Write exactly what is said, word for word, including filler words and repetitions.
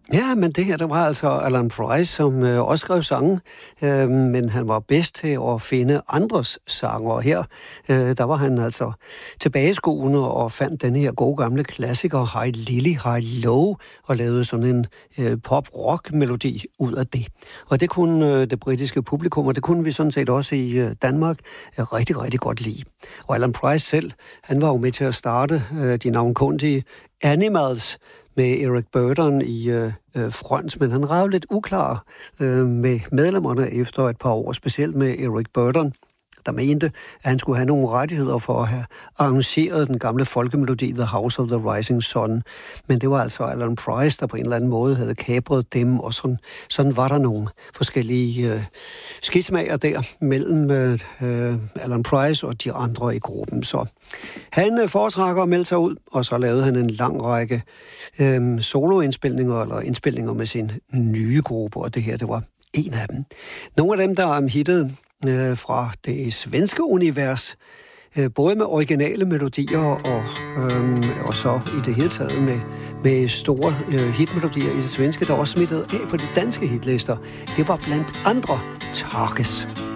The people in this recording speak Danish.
Ja, men det her, der var altså Alan Price, som øh, også skrev sange, øh, men han var bedst til at finde andres sanger. Og her, øh, der var han altså tilbageskuende og fandt den her gode gamle klassiker, Hi Lily, Hi Low, og lavede sådan en øh, pop-rock-melodi ud af det. Og det kunne øh, det britiske publikum, og det kunne vi sådan set også i øh, Danmark øh, rigtig, rigtig godt lide. Og Alan Price selv, han var jo med til at starte øh, de navnkundige Animals, med Eric Burdon i øh, front, men han var lidt uklar øh, med medlemmerne efter et par år, specielt med Eric Burdon, der mente, at han skulle have nogle rettigheder for at have arrangeret den gamle folkemelodi The House of the Rising Sun. Men det var altså Alan Price, der på en eller anden måde havde kapret dem, og sådan, sådan var der nogle forskellige øh, skismager der mellem øh, Alan Price og de andre i gruppen. Så han øh, foretrækker at melde sig ud, og så lavede han en lang række øh, soloindspilninger, eller indspilninger med sin nye gruppe, og det her, det var en af dem. Nogle af dem, der er hittet øh, fra det svenske univers, øh, både med originale melodier og, øh, og så i det hele taget med, med store øh, hitmelodier i det svenske, der også smittet af på de danske hitlister. Det var blandt andre Tarkes.